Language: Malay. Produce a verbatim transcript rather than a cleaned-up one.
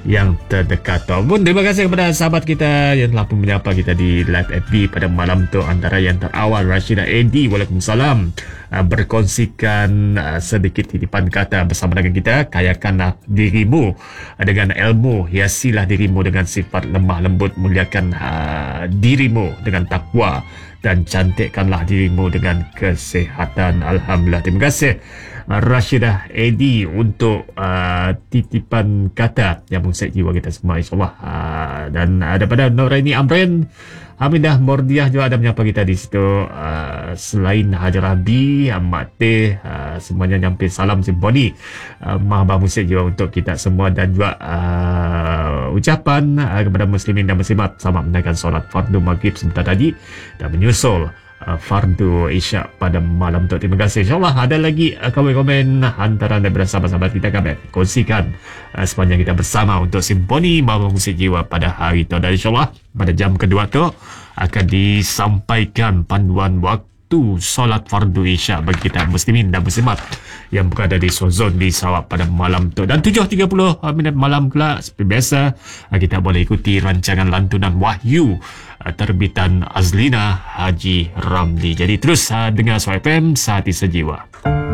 yang terdekat. Pun terima kasih kepada sahabat kita yang telah pun menyapa kita di live F B pada malam tu. Antara yang terawal Rashidah Edi, waalaikumsalam, uh, berkongsikan uh, sedikit titipan kata bersama dengan kita. Kayakanlah dirimu dengan ilmu, hiasilah dirimu dengan sifat lemah lembut, muliakan uh, dirimu dengan takwa, dan cantikkanlah dirimu dengan kesehatan. Alhamdulillah. Terima kasih Rashidah Edi untuk uh, titipan kata yang mengusik jiwa kita semua, insyaAllah. Uh, dan uh, daripada Noraini Amrin, Hamidah Mordiah juga ada menyapa kita di situ. Uh, selain Hajar Rabi, Mak Teh, uh, semuanya nyampe salam simponi uh, Mahabah musik jiwa untuk kita semua. Dan juga uh, ucapan uh, kepada muslimin dan muslimat selamat menunaikan solat fardu maghrib sebentar tadi dan menyusul Uh, fardu isyak pada malam tu. Terima kasih. InsyaAllah ada lagi uh, komen-komen antara daripada sahabat-sahabat kita, kami kongsikan uh, sepanjang kita bersama untuk Simponi Mahabah Musik Jiwa pada hari itu. Dan insyaAllah pada jam kedua tu akan disampaikan panduan waktu solat fardu isyak bagi kita muslimin dan muslimat yang berada di Sozon di Sarawak pada malam tu. Dan tujuh tiga puluh minit malam pula seperti biasa kita boleh ikuti rancangan lantunan Wahyu terbitan Azlina Haji Ramli. Jadi terus dengar Suara F M, Sehati Sejiwa.